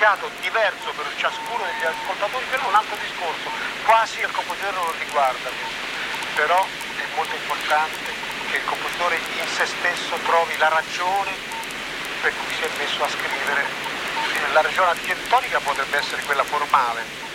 significato diverso per ciascuno degli ascoltatori, quello è un altro discorso, quasi il compositore non lo riguarda questo, però è molto importante che il compositore in se stesso trovi la ragione per cui si è messo a scrivere. La ragione architettonica potrebbe essere quella formale,